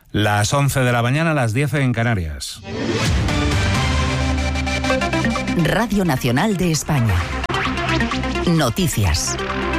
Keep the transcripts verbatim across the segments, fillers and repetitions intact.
Las once de la mañana, las diez en Canarias. Radio Nacional de España. Noticias.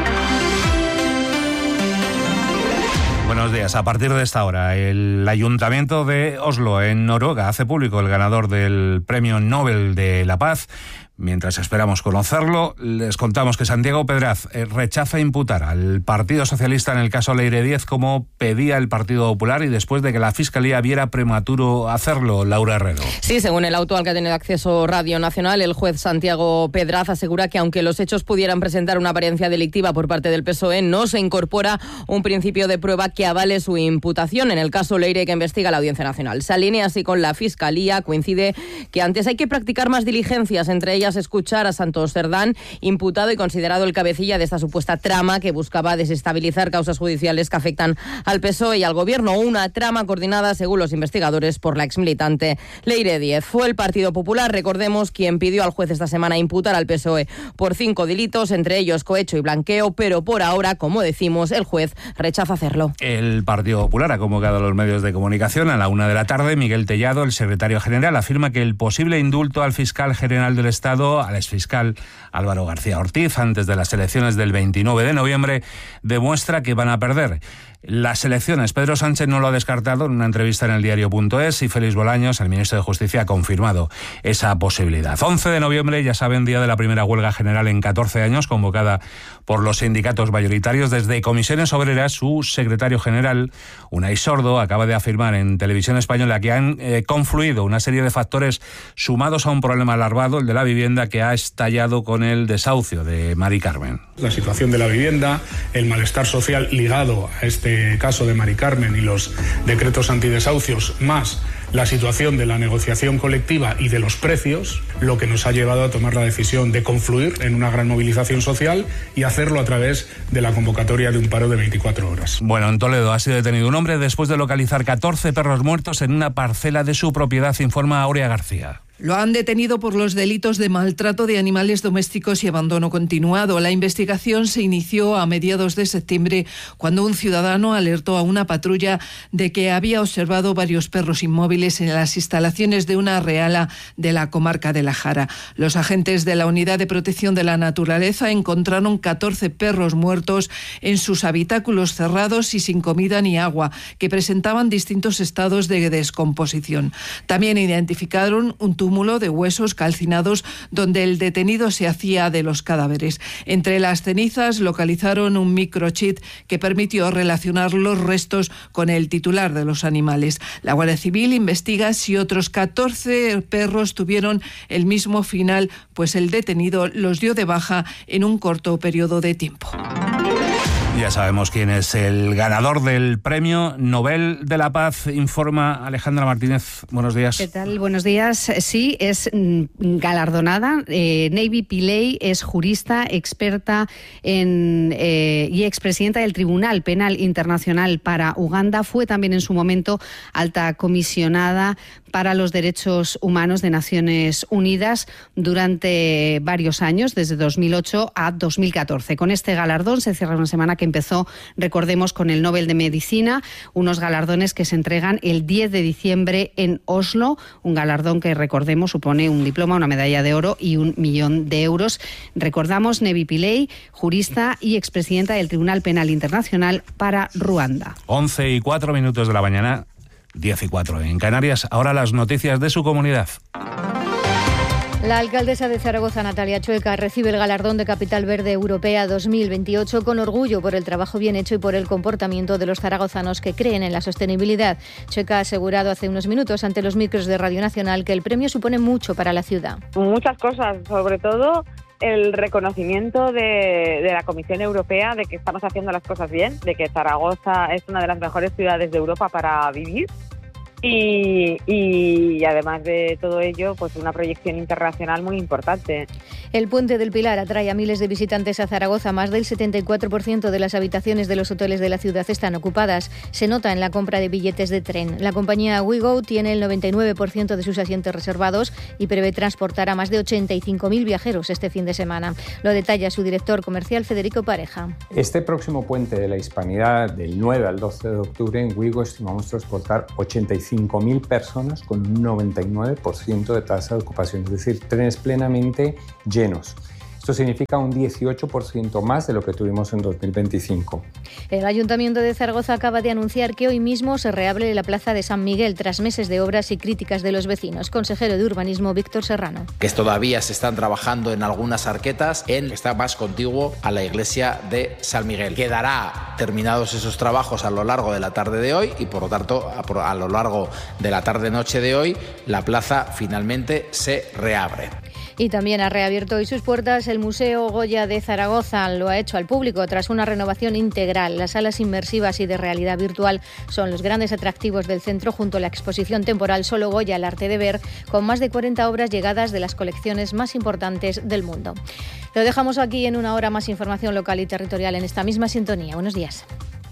Buenos días. A partir de esta hora, el Ayuntamiento de Oslo, en Noruega, hace público el ganador del Premio Nobel de la Paz. Mientras esperamos conocerlo, les contamos que Santiago Pedraz rechaza imputar al Partido Socialista en el caso Leire Díez como pedía el Partido Popular y después de que la Fiscalía viera prematuro hacerlo. Laura Herrero. Sí, según el auto al que ha tenido acceso Radio Nacional, el juez Santiago Pedraz asegura que aunque los hechos pudieran presentar una apariencia delictiva por parte del P S O E, no se incorpora un principio de prueba que avale su imputación en el caso Leire que investiga la Audiencia Nacional. Se alinea así con la Fiscalía, coincide que antes hay que practicar más diligencias, entre ellas escuchar a Santos Cerdán, imputado y considerado el cabecilla de esta supuesta trama que buscaba desestabilizar causas judiciales que afectan al P S O E y al Gobierno. Una trama coordinada, según los investigadores, por la exmilitante Leire Díez. Fue el Partido Popular, recordemos, quien pidió al juez esta semana imputar al P S O E por cinco delitos, entre ellos cohecho y blanqueo, pero por ahora, como decimos, el juez rechaza hacerlo. El Partido Popular ha convocado a los medios de comunicación a la una de la tarde. Miguel Tellado, el secretario general, afirma que el posible indulto al fiscal general del Estado, al exfiscal Álvaro García Ortiz, antes de las elecciones del veintinueve de noviembre, demuestra que van a perder las elecciones. Pedro Sánchez no lo ha descartado en una entrevista en el diario.es y Félix Bolaños, el ministro de Justicia, ha confirmado esa posibilidad. once de noviembre, ya saben, día de la primera huelga general en catorce años, convocada por los sindicatos mayoritarios. Desde Comisiones Obreras, su secretario general, Unai Sordo, acaba de afirmar en Televisión Española que han eh, confluido una serie de factores sumados a un problema alarmado, el de la vivienda, que ha estallado con el desahucio de Mari Carmen. La situación de la vivienda, el malestar social ligado a este caso de Mari Carmen y los decretos antidesahucios, más la situación de la negociación colectiva y de los precios, lo que nos ha llevado a tomar la decisión de confluir en una gran movilización social y hacerlo a través de la convocatoria de un paro de veinticuatro horas. Bueno, en Toledo ha sido detenido un hombre después de localizar catorce perros muertos en una parcela de su propiedad, informa Aurea García. Lo han detenido por los delitos de maltrato de animales domésticos y abandono continuado. La investigación se inició a mediados de septiembre cuando un ciudadano alertó a una patrulla de que había observado varios perros inmóviles en las instalaciones de una arreala de la comarca de La Jara. Los agentes de la Unidad de Protección de la Naturaleza encontraron catorce perros muertos en sus habitáculos cerrados y sin comida ni agua, que presentaban distintos estados de descomposición. También identificaron un túmulo de huesos calcinados donde el detenido se hacía de los cadáveres. Entre las cenizas localizaron un microchip que permitió relacionar los restos con el titular de los animales. La Guardia Civil investiga si otros catorce perros tuvieron el mismo final, pues el detenido los dio de baja en un corto periodo de tiempo. Ya sabemos quién es el ganador del Premio Nobel de la Paz, informa Alejandra Martínez. Buenos días. ¿Qué tal? Buenos días. Sí, es galardonada. Eh, Navy Pillay es jurista, experta en, eh, y expresidenta del Tribunal Penal Internacional para Uganda. Fue también en su momento alta comisionada para los Derechos Humanos de Naciones Unidas durante varios años, desde dos mil ocho a dos mil catorce. Con este galardón se cierra una semana que empezó, recordemos, con el Nobel de Medicina, unos galardones que se entregan el diez de diciembre en Oslo, un galardón que, recordemos, supone un diploma, una medalla de oro y un millón de euros. Recordamos, Navy Pillay, jurista y expresidenta del Tribunal Penal Internacional para Ruanda. once y cuatro minutos de la mañana, diez y cuatro en Canarias. Ahora las noticias de su comunidad. La alcaldesa de Zaragoza, Natalia Chueca, recibe el galardón de Capital Verde Europea dos mil veintiocho con orgullo por el trabajo bien hecho y por el comportamiento de los zaragozanos que creen en la sostenibilidad. Chueca ha asegurado hace unos minutos ante los micros de Radio Nacional que el premio supone mucho para la ciudad. Muchas cosas, sobre todo el reconocimiento de, de la Comisión Europea de que estamos haciendo las cosas bien, de que Zaragoza es una de las mejores ciudades de Europa para vivir. Y, y además de todo ello, pues una proyección internacional muy importante. El Puente del Pilar atrae a miles de visitantes a Zaragoza. Más del setenta y cuatro por ciento de las habitaciones de los hoteles de la ciudad están ocupadas. Se nota en la compra de billetes de tren. La compañía WeGo tiene el noventa y nueve por ciento de sus asientos reservados y prevé transportar a más de ochenta y cinco mil viajeros este fin de semana. Lo detalla su director comercial, Federico Pareja. Este próximo puente de la Hispanidad, del nueve al doce de octubre, en WeGo estimamos transportar ochenta y cinco mil personas con un noventa y nueve por ciento de tasa de ocupación, es decir, trenes plenamente llenos. Esto significa un dieciocho por ciento más de lo que tuvimos en dos mil veinticinco. El Ayuntamiento de Zaragoza acaba de anunciar que hoy mismo se reabre la Plaza de San Miguel tras meses de obras y críticas de los vecinos. Consejero de Urbanismo, Víctor Serrano. Que todavía se están trabajando en algunas arquetas, en está más contiguo a la iglesia de San Miguel. Quedará terminados esos trabajos a lo largo de la tarde de hoy y, por lo tanto, a, a lo largo de la tarde-noche de hoy, la plaza finalmente se reabre. Y también ha reabierto hoy sus puertas el Museo Goya de Zaragoza. Lo ha hecho al público tras una renovación integral. Las salas inmersivas y de realidad virtual son los grandes atractivos del centro, junto a la exposición temporal Solo Goya, el arte de ver, con más de cuarenta obras llegadas de las colecciones más importantes del mundo. Lo dejamos aquí. En una hora más información local y territorial en esta misma sintonía. Buenos días.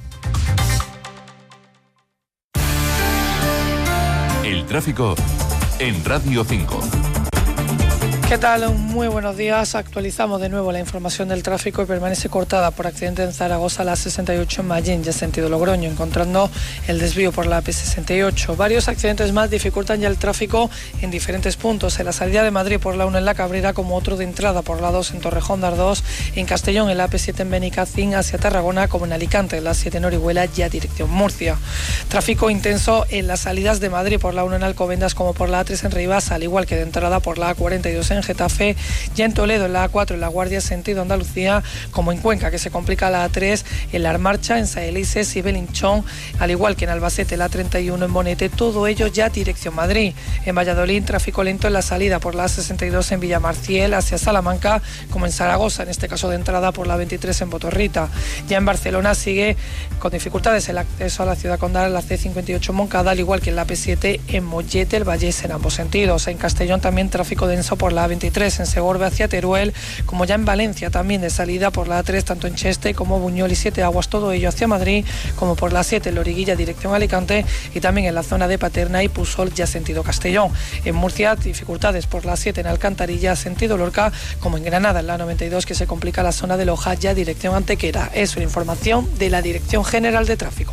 El tráfico en Radio cinco. ¿Qué tal? Muy buenos días. Actualizamos de nuevo la información del tráfico y permanece cortada por accidente en Zaragoza la sesenta y ocho en Mallín, ya sentido Logroño, encontrando el desvío por la P sesenta y ocho. Varios accidentes más dificultan ya el tráfico en diferentes puntos. En la salida de Madrid por la uno en La Cabrera, como otro de entrada por la dos en Torrejón de Ardoz, en Castellón en la P siete en Benicacín hacia Tarragona, como en Alicante en la siete en Orihuela, ya dirección Murcia. Tráfico intenso en las salidas de Madrid por la uno en Alcobendas, como por la A tres en Rivas, al igual que de entrada por la A cuarenta y dos en en Getafe, ya en Toledo en la A cuatro en La Guardia sentido Andalucía, como en Cuenca, que se complica la A tres en La Armarcha, en Saelices y Belinchón, al igual que en Albacete la A treinta y uno en Bonete, todo ello ya dirección Madrid. En Valladolid, tráfico lento en la salida por la A sesenta y dos en Villamarciel hacia Salamanca, como en Zaragoza, en este caso de entrada por la veintitrés en Botorrita. Ya en Barcelona sigue con dificultades el acceso a la ciudad condal, la C cincuenta y ocho en Moncada, al igual que en la P siete en Mollete, el Vallés en ambos sentidos. En Castellón también tráfico denso por la A veintitrés en Segorbe hacia Teruel, como ya en Valencia también de salida por la A tres, tanto en Cheste como Buñol y Siete Aguas, todo ello hacia Madrid, como por la siete en Loriguilla dirección Alicante, y también en la zona de Paterna y Pusol ya sentido Castellón. En Murcia, dificultades por la siete en Alcantarilla sentido Lorca, como en Granada en la noventa y dos, que se complica la zona de Loja ya dirección Antequera. Es una información de la Dirección General de Tráfico.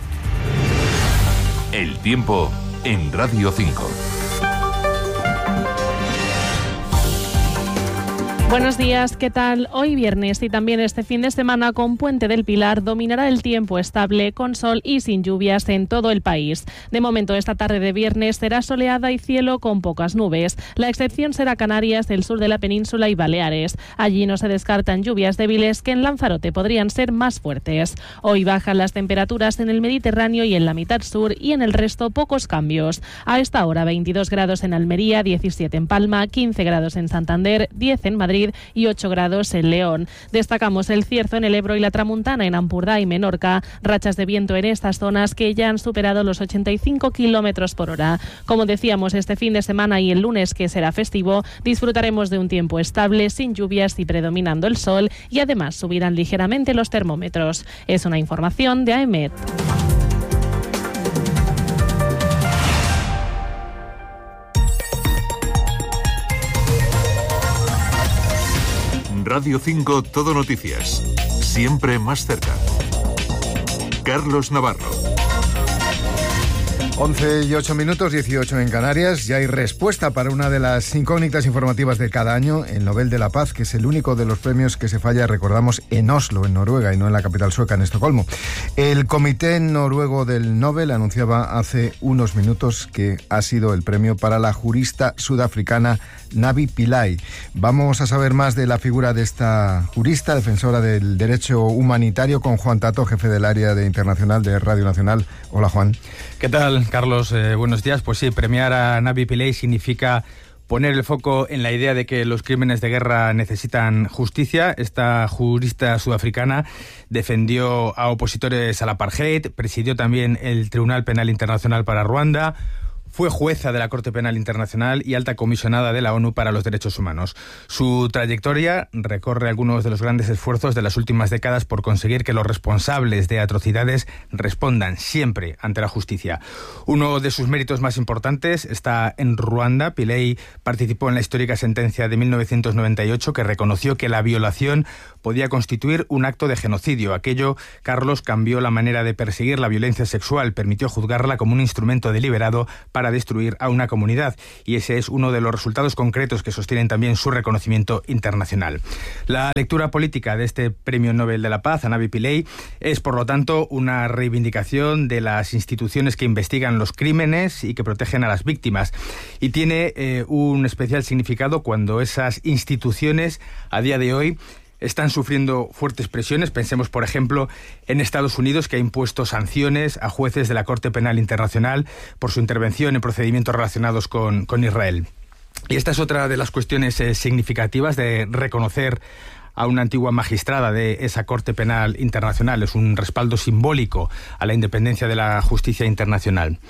El tiempo en Radio cinco. Buenos días, ¿qué tal? Hoy viernes y también este fin de semana con Puente del Pilar dominará el tiempo estable con sol y sin lluvias en todo el país. De momento, esta tarde de viernes será soleada y cielo con pocas nubes. La excepción será Canarias, el sur de la península y Baleares. Allí no se descartan lluvias débiles que en Lanzarote podrían ser más fuertes. Hoy bajan las temperaturas en el Mediterráneo y en la mitad sur, y en el resto pocos cambios. A esta hora veintidós grados en Almería, diecisiete en Palma, quince grados en Santander, diez en Madrid y ocho grados en León. Destacamos el cierzo en el Ebro y la Tramuntana en Ampurdá y Menorca, rachas de viento en estas zonas que ya han superado los ochenta y cinco kilómetros por hora. Como decíamos, este fin de semana y el lunes, que será festivo, disfrutaremos de un tiempo estable, sin lluvias y predominando el sol, y además subirán ligeramente los termómetros. Es una información de A E M E T. Radio cinco Todo Noticias. Siempre más cerca. Carlos Navarro. once y ocho minutos, dieciocho en Canarias. Ya hay respuesta para una de las incógnitas informativas de cada año, el Nobel de la Paz, que es el único de los premios que se falla, recordamos, en Oslo, en Noruega, y no en la capital sueca, en Estocolmo. El Comité Noruego del Nobel anunciaba hace unos minutos que ha sido el premio para la jurista sudafricana Navi Pillay. Vamos a saber más de la figura de esta jurista, defensora del derecho humanitario, con Juan Tato, jefe del área de internacional de Radio Nacional. Hola, Juan. ¿Qué tal, Carlos? Eh, buenos días. Pues sí, premiar a Navi Pillay significa poner el foco en la idea de que los crímenes de guerra necesitan justicia. Esta jurista sudafricana defendió a opositores al apartheid, presidió también el Tribunal Penal Internacional para Ruanda, Fue jueza de la Corte Penal Internacional y alta comisionada de la ONU para los Derechos Humanos. Su trayectoria recorre algunos de los grandes esfuerzos de las últimas décadas por conseguir que los responsables de atrocidades respondan siempre ante la justicia. Uno de sus méritos más importantes está en Ruanda. Pillay participó en la histórica sentencia de mil novecientos noventa y ocho que reconoció que la violación podía constituir un acto de genocidio. Aquello, Carlos, cambió la manera de perseguir la violencia sexual, permitió juzgarla como un instrumento deliberado para destruir a una comunidad, y ese es uno de los resultados concretos que sostienen también su reconocimiento internacional. La lectura política de este Premio Nobel de la Paz a Navi Pillay es, por lo tanto, una reivindicación de las instituciones que investigan los crímenes y que protegen a las víctimas, y tiene eh, un especial significado cuando esas instituciones a día de hoy están sufriendo fuertes presiones. Pensemos, por ejemplo, en Estados Unidos, que ha impuesto sanciones a jueces de la Corte Penal Internacional por su intervención en procedimientos relacionados con, con Israel. Y esta es otra de las cuestiones eh, significativas de reconocer a una antigua magistrada de esa Corte Penal Internacional. Es un respaldo simbólico a la independencia de la justicia internacional.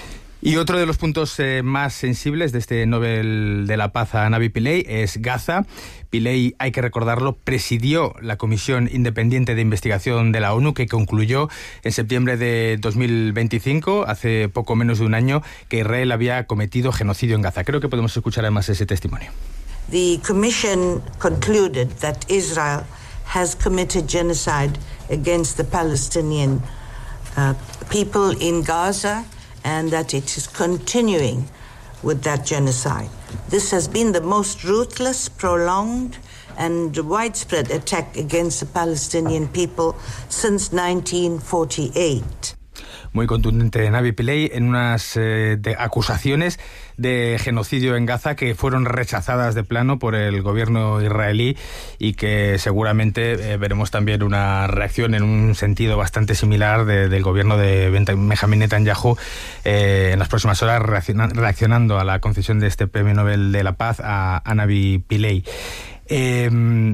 Y otro de los puntos eh, más sensibles de este Nobel de la Paz a Navi Pillay es Gaza. Pillay, hay que recordarlo, presidió la Comisión Independiente de Investigación de la ONU, que concluyó en septiembre de dos mil veinticinco, hace poco menos de un año, que Israel había cometido genocidio en Gaza. Creo que podemos escuchar además ese testimonio. The Commission concluded that Israel has committed genocide against the Palestinian uh, people in Gaza, and that it is continuing with that genocide. This has been the most ruthless, prolonged and widespread attack against the Palestinian people since nineteen forty-eight. Muy contundente Navi Pillay en unas eh, de acusaciones de genocidio en Gaza que fueron rechazadas de plano por el gobierno israelí, y que seguramente eh, veremos también una reacción en un sentido bastante similar de, del gobierno de Benjamin Netanyahu eh, en las próximas horas, reaccionando a la concesión de este Premio Nobel de la Paz a, a Navi Pillay. Eh,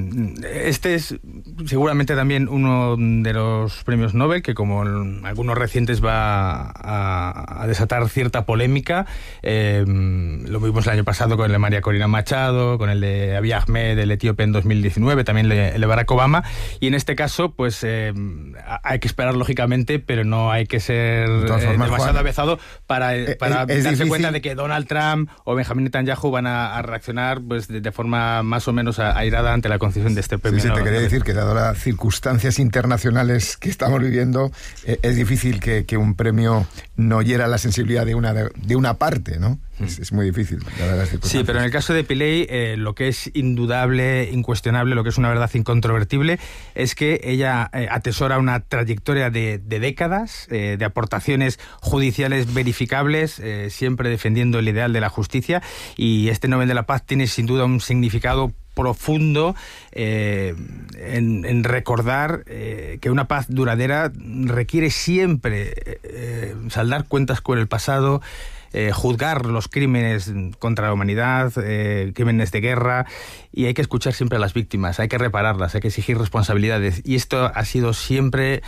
este es seguramente también uno de los premios Nobel que, como algunos recientes, va a, a desatar cierta polémica. Eh, lo vimos el año pasado con el de María Corina Machado, con el de Abiy Ahmed, el etíope, en dos mil diecinueve, también el de Barack Obama, y en este caso pues eh, hay que esperar lógicamente, pero no hay que ser de eh, demasiado Juan, avezado para, para es, es darse difícil. cuenta de que Donald Trump o Benjamin Netanyahu van a, a reaccionar pues de, de forma más o menos airada ante la concesión de este premio. Sí, sí, te quería decir que, dado las circunstancias internacionales que estamos viviendo, eh, es difícil que, que un premio no hiera la sensibilidad de una, de, de una parte, ¿no? Mm. Es, es muy difícil. Sí, pero en el caso de Pillay, eh, lo que es indudable, incuestionable, lo que es una verdad incontrovertible, es que ella eh, atesora una trayectoria de, de décadas, eh, de aportaciones judiciales verificables, eh, siempre defendiendo el ideal de la justicia, y este Nobel de la Paz tiene sin duda un significado profundo eh, en, en recordar eh, que una paz duradera requiere siempre eh, saldar cuentas con el pasado, eh, juzgar los crímenes contra la humanidad, eh, crímenes de guerra, y hay que escuchar siempre a las víctimas, hay que repararlas, hay que exigir responsabilidades, y esto ha sido siempre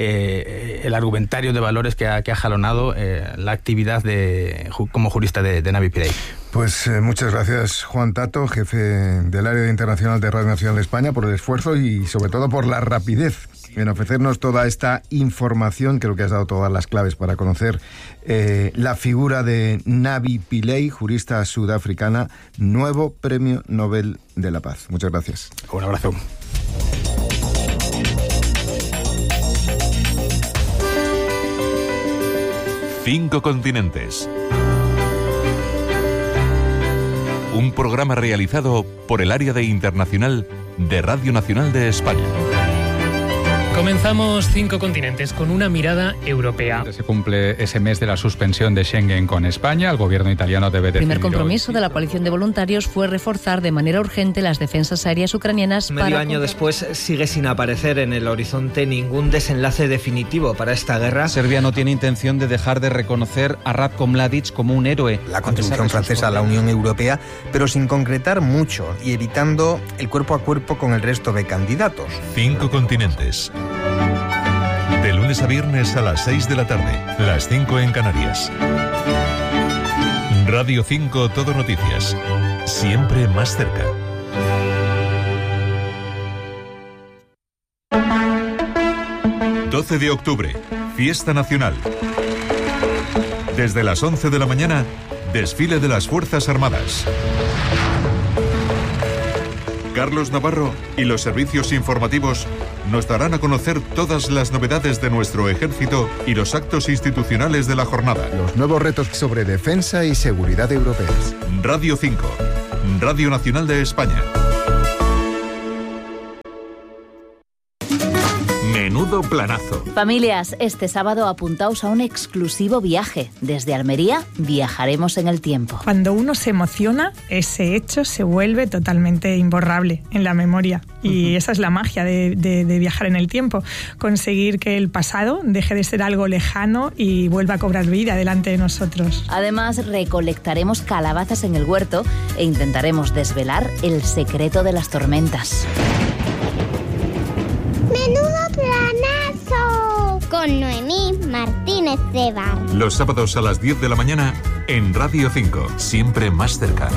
eh, el argumentario de valores que ha, que ha jalonado eh, la actividad de, como jurista de, de Navi Pillay. Pues eh, muchas gracias, Juan Tato, jefe del área internacional de Radio Nacional de España, por el esfuerzo y sobre todo por la rapidez en ofrecernos toda esta información. Creo que has dado todas las claves para conocer eh, la figura de Navi Pillay, jurista sudafricana, nuevo Premio Nobel de la Paz. Muchas gracias. Un abrazo. Cinco continentes. Un programa realizado por el área de internacional de Radio Nacional de España. Comenzamos Cinco Continentes con una mirada europea. Se cumple ese mes de la suspensión de Schengen con España. El gobierno italiano debe decidir. El primer compromiso de la coalición de voluntarios fue reforzar de manera urgente las defensas aéreas ucranianas. Medio para... año después sigue sin aparecer en el horizonte ningún desenlace definitivo para esta guerra. Serbia no tiene intención de dejar de reconocer a Ratko Mladic como un héroe. La contribución francesa a la Unión Europea, pero sin concretar mucho y evitando el cuerpo a cuerpo con el resto de candidatos. Cinco continentes. De lunes a viernes a las seis de la tarde, las cinco en Canarias. Radio cinco Todo Noticias. Siempre más cerca. doce de octubre, Fiesta Nacional. Desde las once de la mañana, desfile de las Fuerzas Armadas. Carlos Navarro y los servicios informativos nos darán a conocer todas las novedades de nuestro ejército y los actos institucionales de la jornada. Los nuevos retos sobre defensa y seguridad europeas. Radio cinco, Radio Nacional de España. Menudo planazo. Familias, este sábado apuntaos a un exclusivo viaje. Desde Almería viajaremos en el tiempo. Cuando uno se emociona, ese hecho se vuelve totalmente imborrable en la memoria. Y uh-huh. esa es la magia de, de, de viajar en el tiempo. Conseguir que el pasado deje de ser algo lejano y vuelva a cobrar vida delante de nosotros. Además, recolectaremos calabazas en el huerto e intentaremos desvelar el secreto de las tormentas. ¡Menudo planazo! Con Noemí Martínez de Bar. Los sábados a las diez de la mañana en Radio cinco. Siempre más cerca.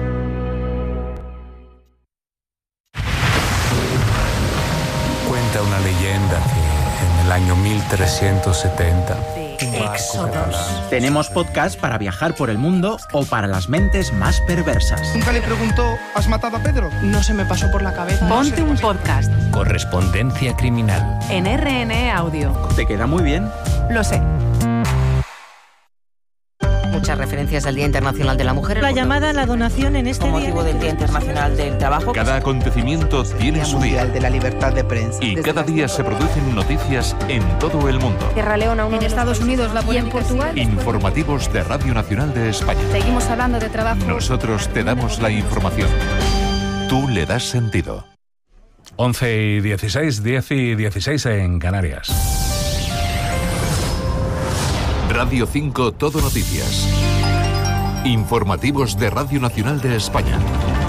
Cuenta una leyenda que en el año mil trescientos setenta... Éxodos. Tenemos podcast para viajar por el mundo o para las mentes más perversas. Nunca le preguntó, ¿has matado a Pedro? No se me pasó por la cabeza. Ponte un podcast. Correspondencia criminal. En R N E Audio. ¿Te queda muy bien? Lo sé. Muchas referencias al Día Internacional de la Mujer. La llamada a la donación en este con día. motivo del Día Internacional del Trabajo. Cada acontecimiento tiene su día. De la libertad de prensa. Y cada día se producen noticias en todo el mundo. Sierra Leona, en Estados Unidos, la y en Portugal. Informativos de Radio Nacional de España. Seguimos hablando de trabajo. Nosotros te damos la información. Tú le das sentido. once y dieciséis, diez y dieciséis en Canarias. Radio cinco Todo Noticias. Informativos de Radio Nacional de España.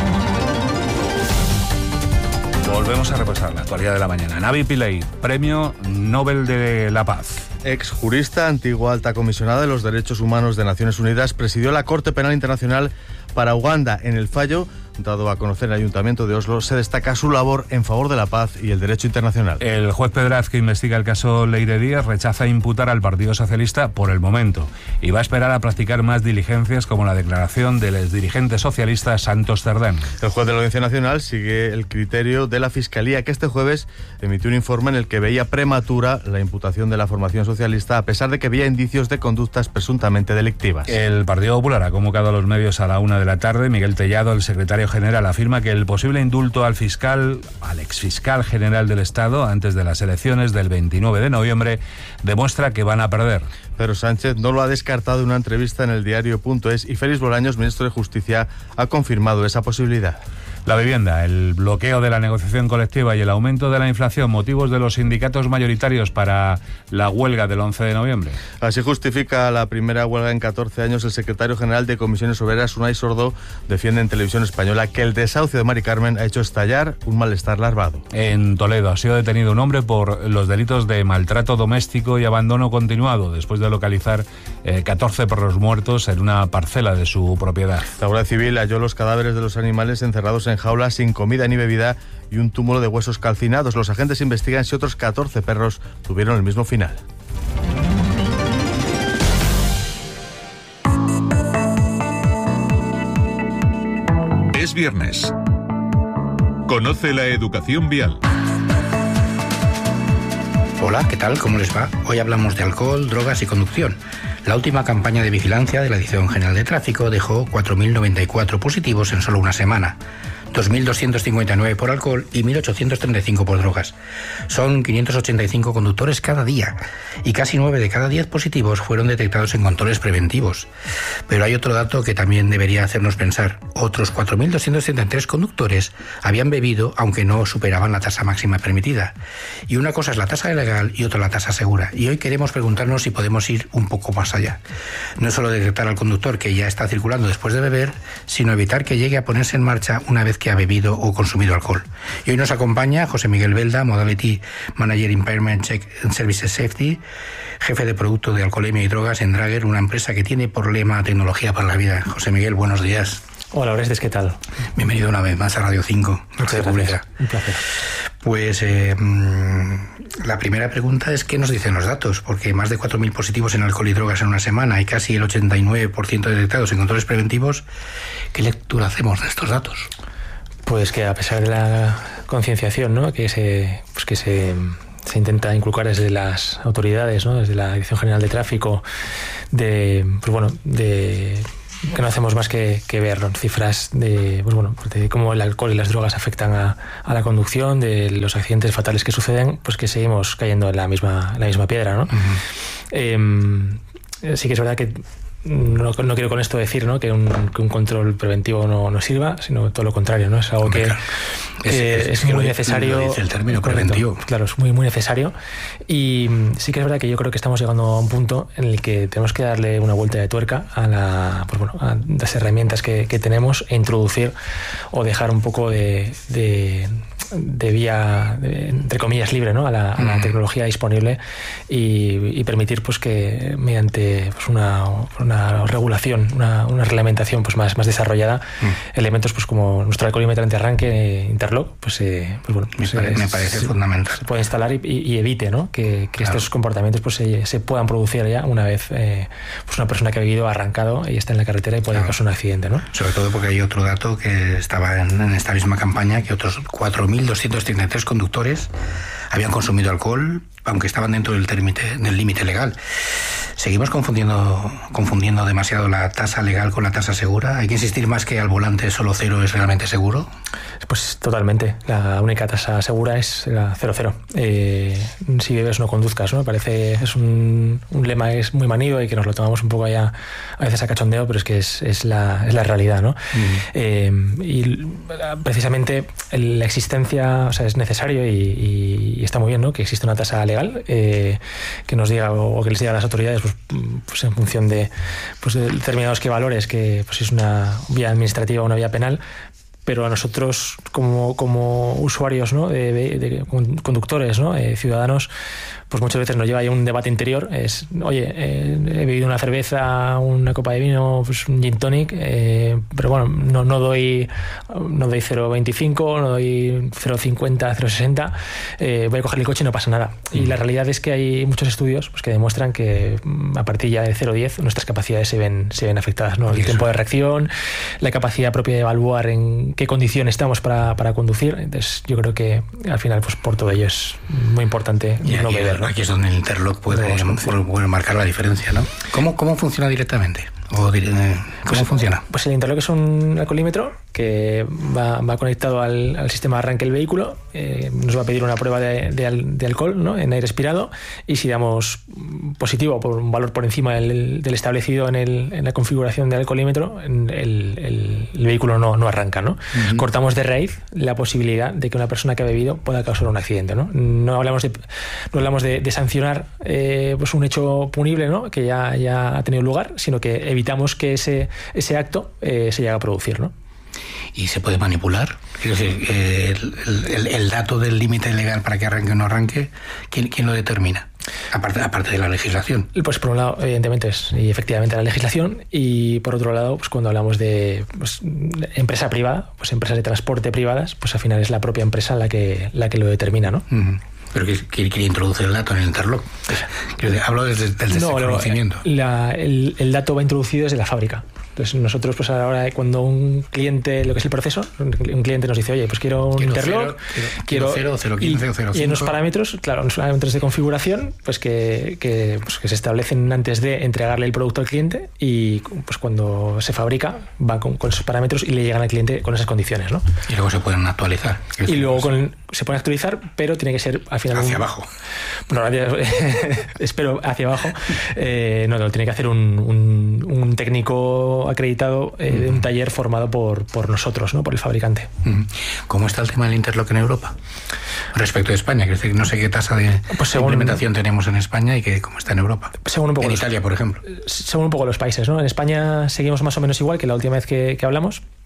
Volvemos a repasar la actualidad de la mañana. Navi Pillay, Premio Nobel de la Paz. Ex jurista, antigua alta comisionada de los Derechos Humanos de Naciones Unidas, presidió la Corte Penal Internacional para Uganda. En el fallo, dado a conocer el Ayuntamiento de Oslo, se destaca su labor en favor de la paz y el derecho internacional. El juez Pedraz, que investiga el caso Leire Díaz, rechaza imputar al Partido Socialista por el momento y va a esperar a practicar más diligencias, como la declaración del exdirigente socialista Santos Cerdán. El juez de la Audiencia Nacional sigue el criterio de la Fiscalía, que este jueves emitió un informe en el que veía prematura la imputación de la formación socialista, a pesar de que había indicios de conductas presuntamente delictivas. El Partido Popular ha convocado a los medios a la una de la tarde. Miguel Tellado, el secretario general, afirma que el posible indulto al fiscal, al exfiscal general del Estado, antes de las elecciones del veintinueve de noviembre, demuestra que van a perder. Pedro Sánchez no lo ha descartado en una entrevista en el diario punto es y Félix Bolaños, ministro de Justicia, ha confirmado esa posibilidad. La vivienda, el bloqueo de la negociación colectiva y el aumento de la inflación, motivos de los sindicatos mayoritarios para la huelga del once de noviembre. Así justifica la primera huelga en catorce años el secretario general de Comisiones Obreras, Unai Sordo, defiende en Televisión Española que el desahucio de Mari Carmen ha hecho estallar un malestar larvado. En Toledo ha sido detenido un hombre por los delitos de maltrato doméstico y abandono continuado, después de localizar eh, catorce perros muertos en una parcela de su propiedad. La Guardia Civil halló los cadáveres de los animales encerrados en jaulas sin comida ni bebida y un túmulo de huesos calcinados. Los agentes investigan si otros catorce perros tuvieron el mismo final. Es viernes. Conoce la educación vial. Hola, ¿qué tal? ¿Cómo les va? Hoy hablamos de alcohol, drogas y conducción. La última campaña de vigilancia de la Dirección General de Tráfico dejó cuatro mil noventa y cuatro positivos en solo una semana. dos mil doscientos cincuenta y nueve por alcohol y mil ochocientos treinta y cinco por drogas. Son quinientos ochenta y cinco conductores cada día y casi nueve de cada diez positivos fueron detectados en controles preventivos. Pero hay otro dato que también debería hacernos pensar. Otros cuatro mil doscientos treinta y tres conductores habían bebido aunque no superaban la tasa máxima permitida. Y una cosa es la tasa legal y otra la tasa segura. Y hoy queremos preguntarnos si podemos ir un poco más allá. No solo detectar al conductor que ya está circulando después de beber, sino evitar que llegue a ponerse en marcha una vez vez que ha bebido o consumido alcohol. Y hoy nos acompaña José Miguel Belda, Modality Manager Impairment Check and Services Safety, jefe de producto de alcoholemia y drogas en Drager, una empresa que tiene por lema tecnología para la vida. José Miguel, buenos días. Hola, Orestes, ¿qué tal? Bienvenido una vez más a Radio cinco. Muchas gracias. Un placer. Pues eh, la primera pregunta es ¿qué nos dicen los datos? Porque más de cuatro mil positivos en alcohol y drogas en una semana y casi el ochenta y nueve por ciento detectados en controles preventivos. ¿Qué lectura hacemos de estos datos? Pues que a pesar de la concienciación, ¿no?, que se, pues que se, se intenta inculcar desde las autoridades, ¿no?, desde la Dirección General de Tráfico, de, pues bueno, de que no hacemos más que, que ver, ¿no?, cifras de, pues bueno, de cómo el alcohol y las drogas afectan a, a la conducción, de los accidentes fatales que suceden, pues que seguimos cayendo en la misma, en la misma piedra, ¿no? Uh-huh. eh, sí que es verdad que No, no quiero con esto decir, ¿no?, que, un, que un control preventivo no, no sirva, sino todo lo contrario, ¿no? Es algo que, claro, que es, es, es muy necesario. Dice el término preventivo. Correcto, claro, es muy, muy necesario. Y sí que es verdad que yo creo que estamos llegando a un punto en el que tenemos que darle una vuelta de tuerca a, la, pues bueno, a las herramientas que, que tenemos e introducir o dejar un poco de, de de vía, de, entre comillas, libre, ¿no?, a la, a la mm. tecnología disponible y, y permitir, pues, que mediante, pues, una, una regulación, una, una reglamentación, pues, más, más desarrollada, mm. elementos, pues, como nuestro alcoholímetro antiarranque Interlock, pues, eh, pues bueno, pues, me, pare, es, me parece se, fundamental. Se puede instalar y, y, y evite, ¿no?, que, que claro. estos comportamientos, pues, se, se puedan producir ya una vez, eh, pues, una persona que ha vivido, ha arrancado y está en la carretera y puede claro. causar un accidente, ¿no? Sobre todo porque hay otro dato que estaba en, en esta misma campaña, que otros cuatro mil doscientos treinta y tres conductores habían consumido alcohol, aunque estaban dentro del límite del límite legal. Seguimos confundiendo confundiendo demasiado la tasa legal con la tasa segura. Hay que insistir más que al volante solo cero es realmente seguro. Pues totalmente. La única tasa segura es la cero cero. Eh, si bebes no conduzcas, ¿no? Me parece es un, un lema que es muy manido y que nos lo tomamos un poco allá a veces a cachondeo, pero es que es, es, la, es la realidad, ¿no? Mm. Eh, y precisamente la existencia, o sea, es necesario y, y, y está muy bien, ¿no?, que existe una tasa legal eh, que nos diga o, o que les diga a las autoridades, pues, pues en función de, pues, de determinados que valores, que pues es una vía administrativa o una vía penal. Pero a nosotros como, como usuarios, ¿no?, de, de, de conductores, ¿no?, eh, ciudadanos, pues muchas veces nos lleva ahí un debate interior. Es, oye, eh, he bebido una cerveza, una copa de vino, pues un gin tonic, eh, pero bueno, no, no doy no doy cero coma veinticinco, no doy cero coma cincuenta, cero coma sesenta, eh, voy a coger el coche y no pasa nada. Y la realidad es que hay muchos estudios, pues, que demuestran que a partir ya de cero coma diez nuestras capacidades se ven, se ven afectadas, ¿no? El tiempo de reacción, la capacidad propia de evaluar en qué condición estamos para, para conducir. Entonces yo creo que al final, pues por todo ello es muy importante y no aquí, beber, ¿no? Aquí es donde el Interlock puede, puede marcar la diferencia, ¿no? ¿Cómo, cómo funciona directamente? ¿O dire, ¿Cómo pues, funciona? Pues el Interlock es un alcoholímetro que va, va conectado al, al sistema de arranque del vehículo, eh, nos va a pedir una prueba de, de, de alcohol, ¿no?, en aire expirado, y si damos positivo por un valor por encima del, del establecido en, el, en la configuración del alcoholímetro, el, el, el vehículo no, no arranca, ¿no? Uh-huh. Cortamos de raíz la posibilidad de que una persona que ha bebido pueda causar un accidente, ¿no? No hablamos de, no hablamos de, de sancionar eh, pues un hecho punible, ¿no?, que ya, ya ha tenido lugar, sino que evitamos que ese, ese acto eh, se llegue a producir, ¿no? ¿Y se puede manipular? Quiero decir, eh, el, el, el dato del límite legal para que arranque o no arranque, ¿quién, quién lo determina? Aparte, aparte de la legislación. Pues por un lado, evidentemente, es y efectivamente la legislación, y por otro lado, pues cuando hablamos de, pues, de empresa privada, pues empresas de transporte privadas, pues al final es la propia empresa la que, la que lo determina, ¿no? Uh-huh. Pero ¿quién quiere introducir el dato en el Interlock? Hablo desde, desde no, el conocimiento. La, el, el dato va introducido desde la fábrica. Entonces nosotros, pues a la hora de cuando un cliente, lo que es el proceso, un cliente nos dice, oye, pues quiero un quiero Interlock, cero, quiero cero, cero quince o cero cinco. Y en los parámetros, claro, en los parámetros de configuración, pues que, que, pues que se establecen antes de entregarle el producto al cliente, y pues cuando se fabrica va con, con esos parámetros y le llegan al cliente con esas condiciones, ¿no? Y luego se pueden actualizar. Y luego con, se pueden actualizar, pero tiene que ser al final hacia un, abajo. Bueno, espero hacia abajo. Eh, no, no, tiene que hacer un, un, un técnico acreditado eh, de un taller formado por, por nosotros, ¿no?, por el fabricante. ¿Cómo está el tema del Interlock en Europa respecto a España? Quiero decir, no sé qué tasa de pues según, implementación tenemos en España y que, cómo está en Europa. Según un poco en los, Italia, por ejemplo. Según un poco los países, ¿no? En España seguimos más o menos igual que la última vez que, que hablamos.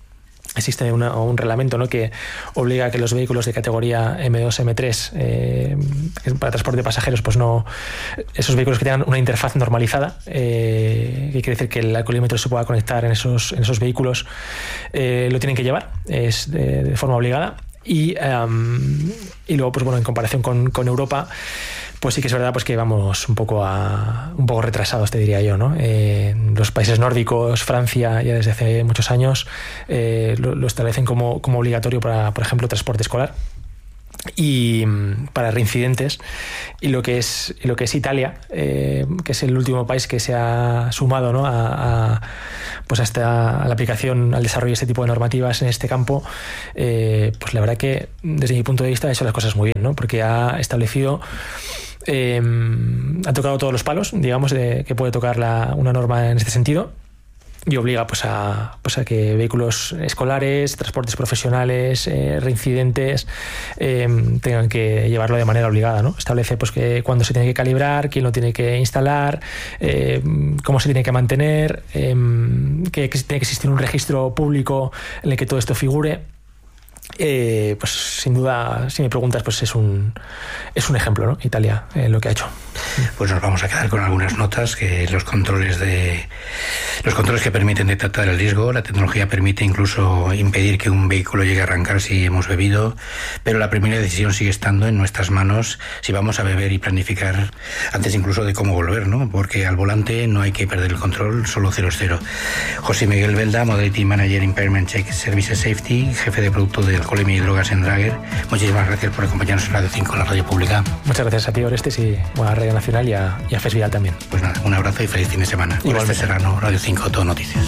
existe una, un reglamento, ¿no?, que obliga a que los vehículos de categoría eme dos, eme tres eh, para transporte de pasajeros, pues no, esos vehículos que tengan una interfaz normalizada, eh, que quiere decir que el alcoholímetro se pueda conectar en esos, en esos vehículos, eh, lo tienen que llevar, es de, de forma obligada. Y, um, y luego, pues bueno, en comparación con, con Europa, pues sí que es verdad pues que vamos un poco a un poco retrasados, te diría yo, ¿no? Eh, los países nórdicos, Francia, ya desde hace muchos años eh, lo, lo establecen como, como obligatorio para, por ejemplo, transporte escolar y para reincidentes, y lo que es y lo que es Italia, eh, que es el último país que se ha sumado, ¿no?, a, a pues hasta a la aplicación, al desarrollo de este tipo de normativas en este campo, eh, pues la verdad que desde mi punto de vista ha hecho las cosas muy bien, ¿no?, porque ha establecido eh, ha tocado todos los palos, digamos, de que puede tocar la, una norma en este sentido. Y obliga pues a, pues a que vehículos escolares, transportes profesionales, eh, reincidentes, eh, tengan que llevarlo de manera obligada, ¿no? Establece pues que cuándo se tiene que calibrar, quién lo tiene que instalar, eh, cómo se tiene que mantener, eh, que, que tiene que existir un registro público en el que todo esto figure. Eh, pues sin duda, si me preguntas, pues es un es un ejemplo, ¿no?, Italia, eh, lo que ha hecho. Pues nos vamos a quedar con algunas notas, que los controles de los controles que permiten detectar el riesgo. La tecnología permite incluso impedir que un vehículo llegue a arrancar si hemos bebido, pero la primera decisión sigue estando en nuestras manos si vamos a beber y planificar antes incluso de cómo volver, ¿no?, porque al volante no hay que perder el control, solo cero cero. José Miguel Belda, Modality Manager Impairment Check Services Safety, jefe de producto de alcoholemia y drogas en Drager. Muchísimas gracias por acompañarnos en Radio cinco, en la radio pública. Muchas gracias a ti, Orestes, y bueno, a Radio Nacional y a, y a Fesvial también. Pues nada, un abrazo y feliz fin de semana. Orestes Serrano, Radio cinco, Todo Noticias.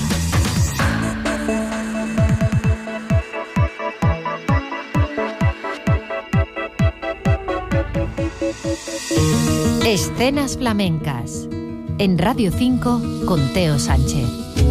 Escenas flamencas en Radio cinco con Teo Sánchez.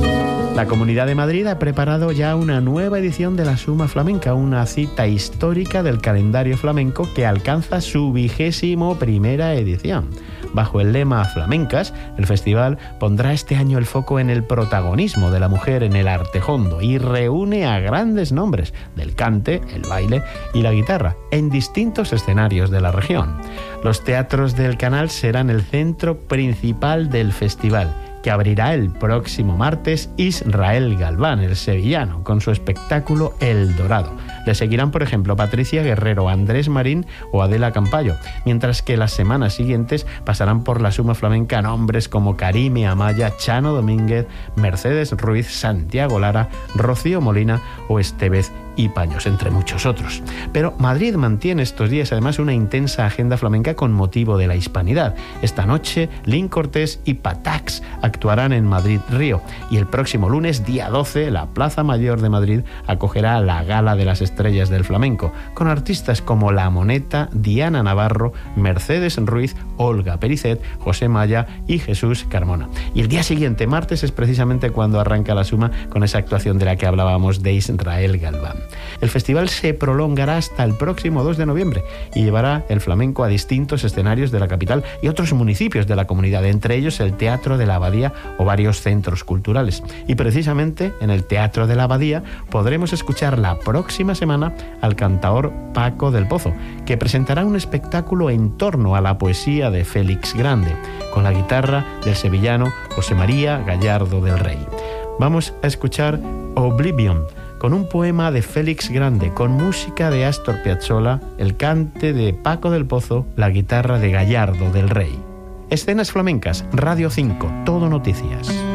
La Comunidad de Madrid ha preparado ya una nueva edición de la Suma Flamenca, una cita histórica del calendario flamenco que alcanza su vigésimo primera edición. Bajo el lema Flamencas, el festival pondrá este año el foco en el protagonismo de la mujer en el arte hondo y reúne a grandes nombres del cante, el baile y la guitarra en distintos escenarios de la región. Los teatros del Canal serán el centro principal del festival, que abrirá el próximo martes Israel Galván, el sevillano, con su espectáculo El Dorado. Le seguirán, por ejemplo, Patricia Guerrero, Andrés Marín o Adela Campayo, mientras que las semanas siguientes pasarán por la Suma Flamenca nombres como Karime Amaya, Chano Domínguez, Mercedes Ruiz, Santiago Lara, Rocío Molina o Estevez y Paños, entre muchos otros. Pero Madrid mantiene estos días además una intensa agenda flamenca con motivo de la hispanidad. Esta noche Lin Cortés y Patax actuarán en Madrid Río, y el próximo lunes, día doce, la Plaza Mayor de Madrid acogerá la Gala de las Estrellas del Flamenco, con artistas como La Moneta, Diana Navarro, Mercedes Ruiz, Olga Pericet, José Maya y Jesús Carmona. Y el día siguiente, martes, es precisamente cuando arranca la Suma con esa actuación de la que hablábamos de Israel Galván. El festival se prolongará hasta el próximo dos de noviembre y llevará el flamenco a distintos escenarios de la capital y otros municipios de la comunidad, entre ellos el Teatro de la Abadía o varios centros culturales. Y precisamente en el Teatro de la Abadía podremos escuchar la próxima semana al cantaor Paco del Pozo, que presentará un espectáculo en torno a la poesía de Félix Grande, con la guitarra del sevillano José María Gallardo del Rey. Vamos a escuchar Oblivion, con un poema de Félix Grande, con música de Astor Piazzolla, el cante de Paco del Pozo, la guitarra de Gallardo del Rey. Escenas flamencas, Radio cinco, Todo Noticias.